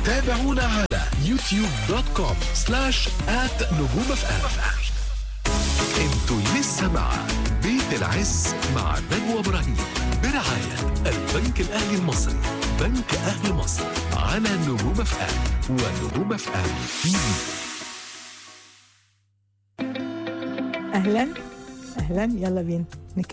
تابعونا على youtube.com/@نجوم-FM. انتوا لسه مع بيت العز مع نجوى إبراهيم برعاية البنك الأهلي المصري، بنك أهل مصر، على نجوم-FM ونجوم-FM TV. أهلا يلا بينا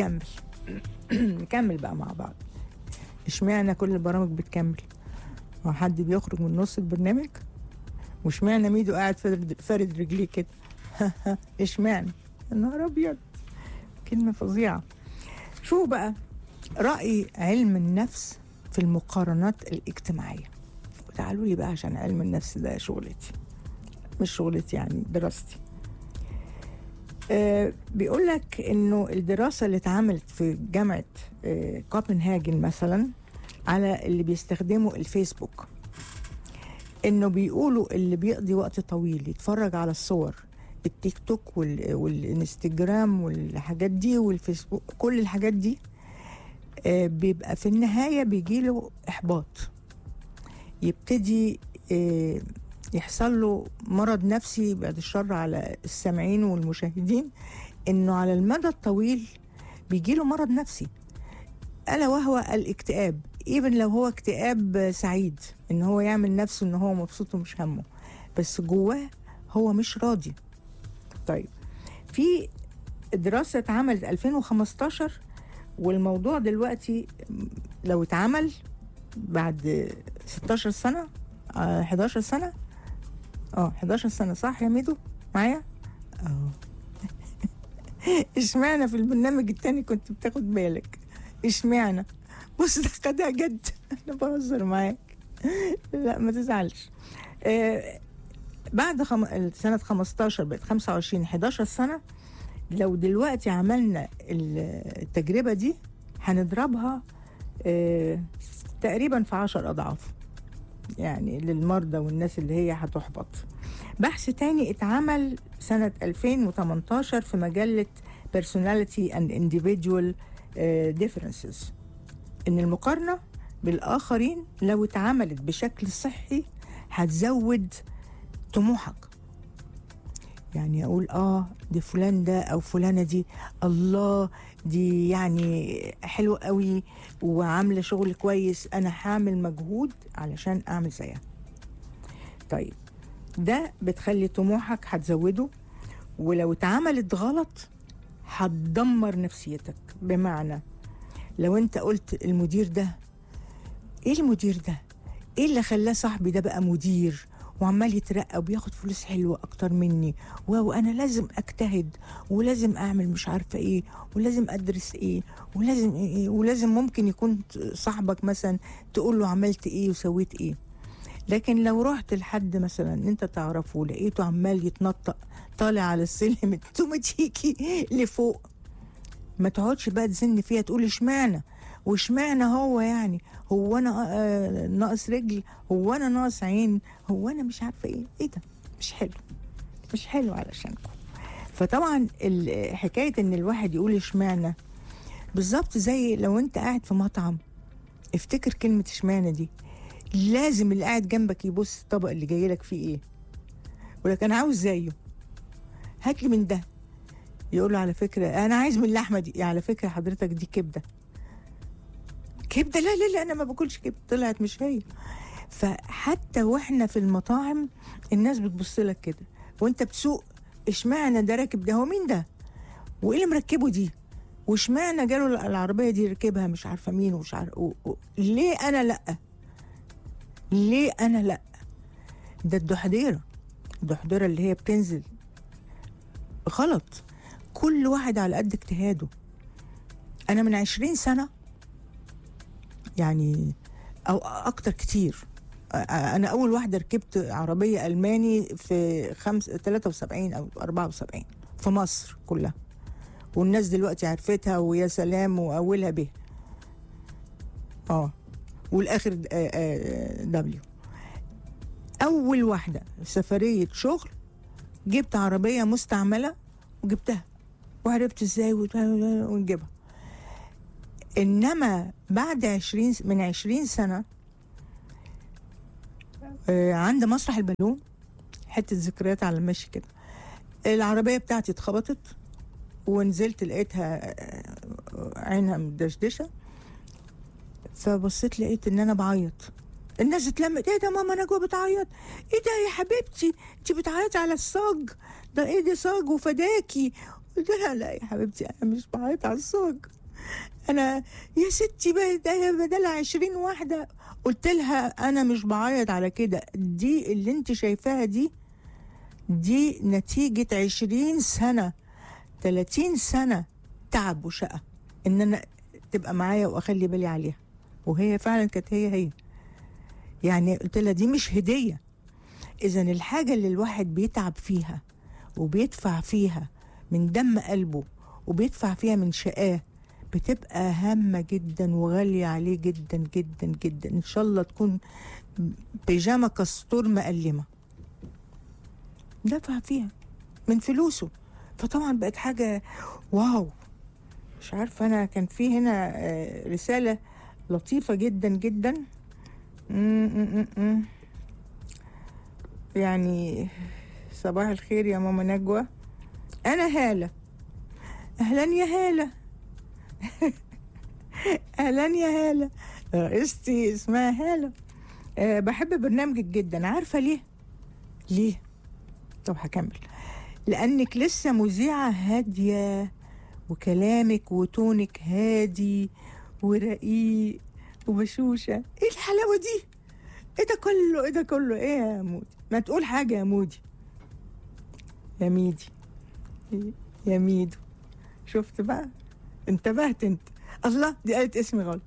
نكمل بقى مع بعض. اشمعنى كل البرامج بتكمل؟ هو حد بيخرج من نص البرنامج؟ واشمعنى ميدو قاعد فارد رجليه كده؟ اشمعنى؟ النهار ابيض، كلمة فظيعة. شو بقى رأي علم النفس في المقارنات الاجتماعية؟ وتعالوا لي بقى، عشان علم النفس ده شغلتي، مش شغلتي يعني دراستي. بيقول لك انه الدراسة اللي اتعملت في جامعة كوبنهاجن مثلا على اللي بيستخدموا الفيسبوك، انه بيقولوا اللي بيقضي وقت طويل يتفرج على الصور، التيك توك والانستجرام والحاجات دي والفيسبوك، كل الحاجات دي بيبقى في النهاية بيجيله إحباط، يبتدي يحصل له مرض نفسي، بعد الشر على السامعين والمشاهدين، انه على المدى الطويل بيجيله مرض نفسي، ألا وهو الاكتئاب. إيبن لو هو اكتئاب سعيد، ان هو يعمل نفسه ان هو مبسوط ومش همه، بس جواه هو مش راضي. طيب، في دراسة اتعملت 2015، والموضوع دلوقتي لو اتعمل بعد 16 سنة 11 سنة 11 سنة، صح يا ميدو معايا؟ اشمعنى في البرنامج التاني كنت بتاخد بالك؟ اشمعنى؟ بص ده خدها جد، انا بهزر معاك، لا ما تزعلش. بعد سنة 15 بقت 25، 11 سنة. لو دلوقتي عملنا التجربة دي هنضربها تقريبا في 10 أضعاف، يعني للمرضى والناس اللي هي هتحبط. بحث تاني اتعمل سنة 2018 في مجلة Personality and Individual Differences، إن المقارنة بالآخرين لو اتعملت بشكل صحي هتزود طموحك. يعني أقول دي فلان ده أو فلانة دي، الله دي يعني حلوة قوي وعاملة شغل كويس، أنا هعمل مجهود علشان أعمل زيها. طيب، ده بتخلي طموحك هتزوده، ولو اتعملت غلط هتدمر نفسيتك. بمعنى لو انت قلت المدير ده، ايه المدير ده؟ ايه اللي خلاه صاحبي ده بقى مدير وعمال يترقى وبياخد فلوس حلوة اكتر مني، وانا لازم اجتهد ولازم اعمل مش عارفة ايه ولازم ادرس ايه ولازم ايه ولازم ممكن يكون صاحبك مثلا تقول له عملت ايه وسويت ايه. لكن لو رحت لحد مثلا انت تعرفه لقيته عمال يتنطق طالع على السلم اوتوماتيكي لفوق، ما تقعدش بقى تزن فيها تقول اشمعنى واشمعنى هو، يعني هو انا ناقص رجل، هو انا ناقص عين، هو انا مش عارفه ايه ده، مش حلو علشانكم. فطبعا حكايه ان الواحد يقول اشمعنى بالظبط زي لو انت قاعد في مطعم، افتكر كلمه اشمعنى دي، لازم اللي قاعد جنبك يبص الطبق اللي جاي لك فيه ايه، ولك انا عاوز زيه، هات لي من ده، يقول له على فكره انا عايز من اللحمه دي، على فكره حضرتك دي كبده، لا انا ما باكلش كبده، طلعت مش هي. فحتى واحنا في المطاعم الناس بتبص لك كده وانت بتسوق، اشمعنى ده راكب ده، هو مين ده وايه اللي مركبه دي، واشمعنى جاله العربيه دي ركبها مش عارفه مين ومش عارفه ليه انا لا. ده الدحضيره اللي هي بتنزل غلط، كل واحد على قد اجتهاده. انا من 20 سنه يعني او اكتر كتير، انا اول واحده ركبت عربيه الماني في 73 او 74 في مصر كلها، والناس دلوقتي عرفتها ويا سلام، واولها به والاخر دبليو. اول واحده سفريه شغل جبت عربيه مستعمله وجبتها وعرفت ازاي ونجيبها. انما بعد من 20 سنه عند مسرح البالون، حته ذكريات على المشي كده. العربيه بتاعتي اتخبطت ونزلت لقيتها عينها مدشدشه، فبصيت لقيت ان انا بعيط. الناس اتلمت، ايه ده ماما نجوى بتعيط؟ ايه ده يا حبيبتي انت بتعيطي على الصاج ده؟ ايه ده صاج وفداكي؟ قلت لها لا يا حبيبتي انا مش بعيط على الصاج، انا يا ستي بدل 20 واحده. قلت لها انا مش بعيط على كده، دي اللي انت شايفاها دي نتيجه 20 سنه 30 سنه تعب وشقه ان انا تبقى معايا واخلي بالي عليها. وهي فعلا كانت هي يعني. قلت لها دي مش هديه. اذا الحاجه اللي الواحد بيتعب فيها وبيدفع فيها من دم قلبه وبيدفع فيها من شقاه بتبقى هامه جدا وغاليه عليه جدا جدا جدا. ان شاء الله تكون بيجامه كستور مقلمه دفع فيها من فلوسه، فطبعا بقت حاجه واو. مش عارفه، انا كان في هنا رساله لطيفه جدا جدا. يعني صباح الخير يا ماما نجوى، انا هالة. اهلا يا هالة. اهلا يا هالة، رئيستي اسمها هالة. بحب برنامجك جدا. عارفة ليه؟ طب هكمل. لانك لسه مذيعة هادية وكلامك وتونك هادي ورقيق وبشوشة. ايه الحلاوة دي؟ ايه ده كله ايه يا مودي؟ ما تقول حاجة يا مودي، يا ميدي، يا ميدو. شفت بقى؟ انتبهت انت. الله، دي قالت اسمي غلط.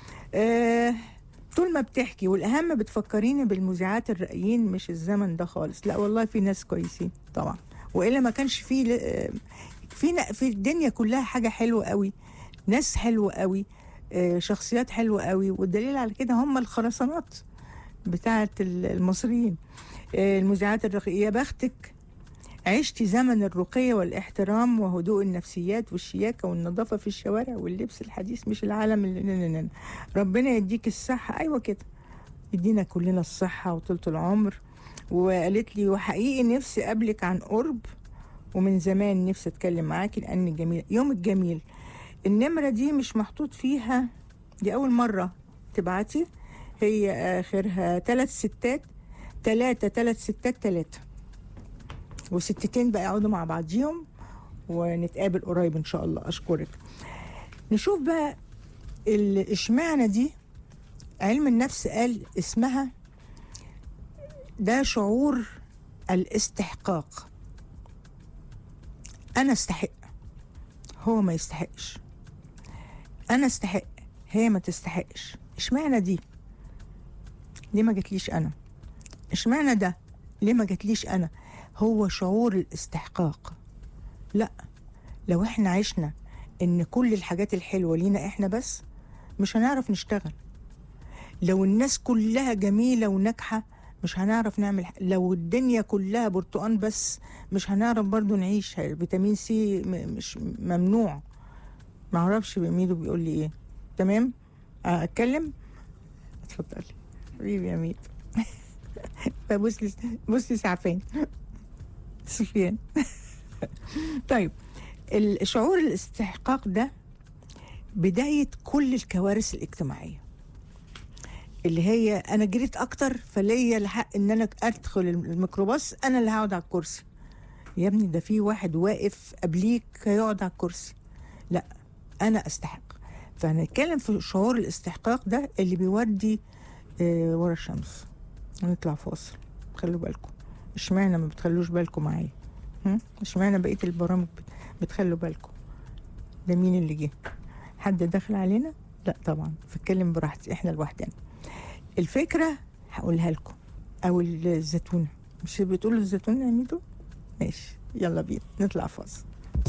طول ما بتحكي والأهم بتفكريني بالمذيعات الرقيين، مش الزمن ده خالص. لا والله في ناس كويسين طبعا، وإلا ما كانش في الدنيا كلها حاجة حلوة قوي، ناس حلوة قوي، شخصيات حلوة قوي. والدليل على كده هم الخرسانات بتاعت المصريين، المذيعات الرقية. يا بختك عشتي زمن الرقي والاحترام وهدوء النفسيات والشياكة والنظافة في الشوارع واللبس الحديث، مش العالم اللي ربنا يديك الصحة. أيوة كده، يدينا كلنا الصحة وطولة العمر. وقالت لي وحقيقي نفسي قبلك عن قرب، ومن زمان نفسي أتكلم معاكي لأن جميل. يومك جميل. النمرة دي مش محطوط فيها، دي أول مرة تبعتي. هي آخرها 3 ستات 3 وستتين بقى يقعدوا مع بعضيهم، ونتقابل قريب ان شاء الله. اشكرك. نشوف بقى اشمعنى دي. علم النفس قال اسمها ده شعور الاستحقاق. انا استحق، هو ما يستحقش. انا استحق، هي ما تستحقش. اشمعنى دي؟ ليه ما جتليش انا؟ اشمعنى ده؟ ليه ما جتليش انا؟ هو شعور الاستحقاق. لا، لو احنا عشنا ان كل الحاجات الحلوة لينا احنا بس، مش هنعرف نشتغل. لو الناس كلها جميلة وناجحة مش هنعرف نعمل لو الدنيا كلها برتقان بس مش هنعرف برضو نعيش. فيتامين سي مش ممنوع. معرفش ميدو بيقول لي ايه. تمام، اتكلم. اتفضلي حبيبي يا ميدو. بص لي سعفان سفيان. طيب، الشعور الاستحقاق ده بداية كل الكوارث الاجتماعية، اللي هي أنا جريت أكتر فليا الحق إن أنا أدخل الميكروباص، أنا اللي هقعد على الكرسي. يا ابني ده في واحد واقف قبليك هيقعد على الكرسي. لا، أنا أستحق. فهنتكلم في شعور الاستحقاق ده اللي بيودي ورا الشمس. ونطلع فاصل. خلوا بالكم. اشمعنى ما بتخلوش بالكم معايا؟ اشمعنى بقية البرامج بتخلوا بالكم؟ ده مين اللي جه؟ حد دخل علينا؟ لا طبعا، فاتكلم براحتي، احنا لوحدنا. الفكرة هقولها لكم، او الزيتونة. مش بتقولوا الزيتونة يا ميدو؟ ماشي، يلا بينا نطلع فاصل.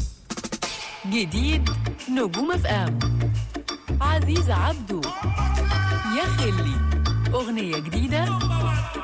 جديد نجوم اف ام، عزيز عبدو يا خلي، اغنية جديدة